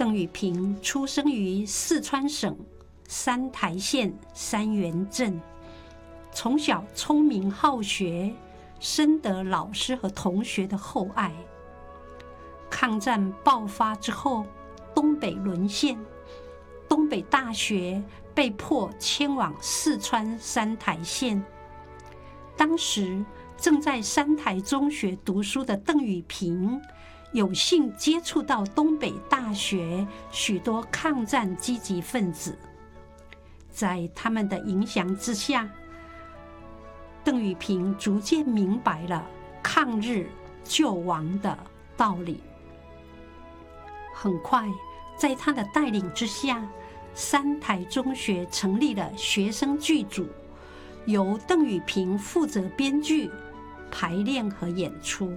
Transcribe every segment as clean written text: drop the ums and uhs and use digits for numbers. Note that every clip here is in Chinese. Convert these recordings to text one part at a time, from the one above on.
邓雨平出生于四川省三台县三原镇，从小聪明好学，深得老师和同学的厚爱。抗战爆发之后，东北沦陷，东北大学被迫迁往四川三台县。当时正在三台中学读书的邓雨平，有幸接触到东北大学许多抗战积极分子，在他们的影响之下，邓雨平逐渐明白了抗日救亡的道理。很快，在他的带领之下，三台中学成立了学生剧组，由邓雨平负责编剧、排练和演出。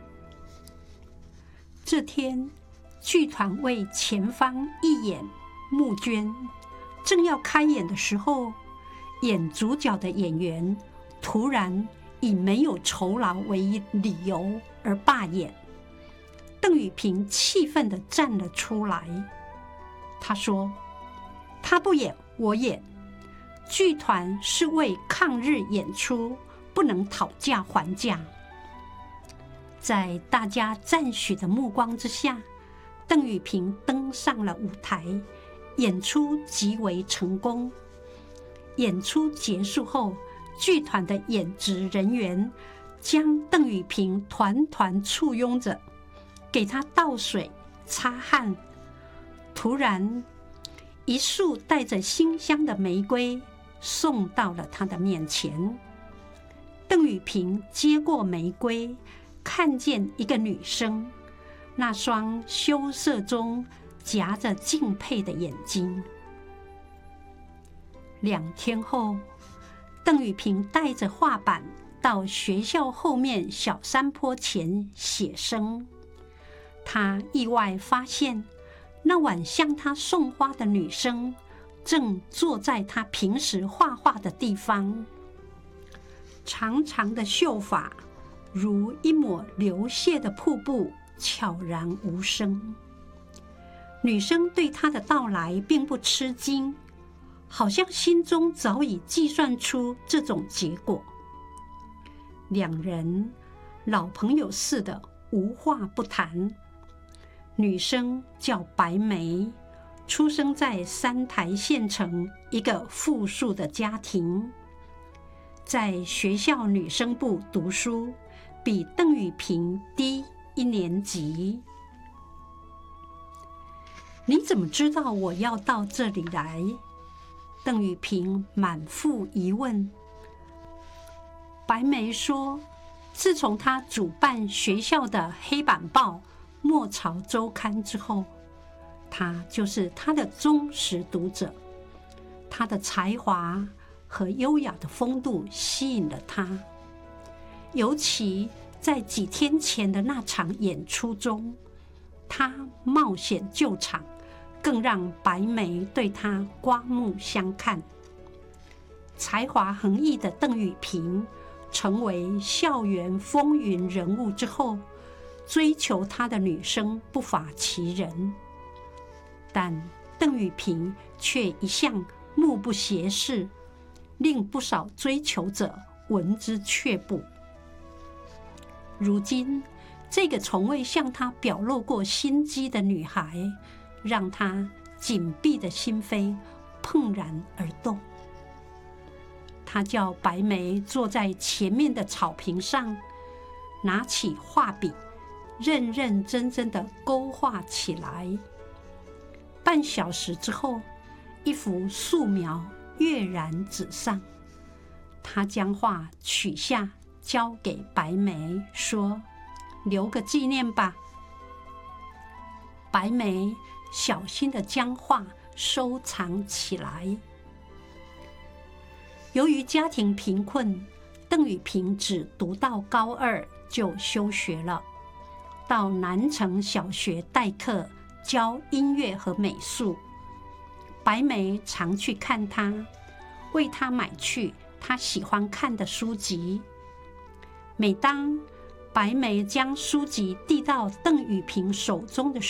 这天，剧团为前方义演募捐，正要开演的时候，演主角的演员突然以没有酬劳为理由而罢演。邓雨平气愤地站了出来，他说：“他不演，我演。剧团是为抗日演出，不能讨价还价。”在大家赞许的目光之下，邓雨平登上了舞台，演出极为成功。演出结束后，剧团的演职人员将邓雨平团团簇拥着，给他倒水、擦汗。突然，一束带着馨香的玫瑰送到了他的面前。邓雨平接过玫瑰，看见一个女生，那双羞涩中夹着敬佩的眼睛。2天后，邓雨平带着画板到学校后面小山坡前写生。他意外发现，那晚向他送花的女生正坐在他平时画画的地方，长长的秀发如一抹流泻的瀑布，悄然无声。女生对他的到来并不吃惊，好像心中早已计算出这种结果。2人老朋友似的无话不谈。女生叫白梅，出生在三台县城一个富庶的家庭，在学校女生部读书，比邓雨平低1年级。你怎么知道我要到这里来？邓雨平满腹疑问。白梅说，自从她主办学校的黑板报《末朝周刊》之后，她就是他的忠实读者。他的才华和优雅的风度吸引了他，尤其在几天前的那场演出中，他冒险救场，更让白梅对他刮目相看。才华横溢的邓雨平成为校园风云人物之后，追求他的女生不乏其人，但邓雨平却一向目不斜视，令不少追求者闻之却步。如今，这个从未向他表露过心机的女孩，让他紧闭的心扉怦然而动。他叫白梅坐在前面的草坪上，拿起画笔，认认真真地勾画起来。半小时之后，一幅素描跃然纸上。他将画取下，交给白梅，说：“留个纪念吧。”白梅小心地将画收藏起来。由于家庭贫困，邓雨平只读到高2就休学了，到南城小学代课，教音乐和美术。白梅常去看他，为他买去他喜欢看的书籍。每当白梅将书籍递到邓雨平手中的